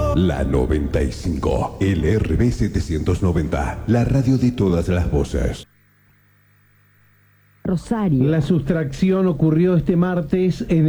La 95, LRB 790, la radio de todas las voces. Rosario. La sustracción ocurrió este martes en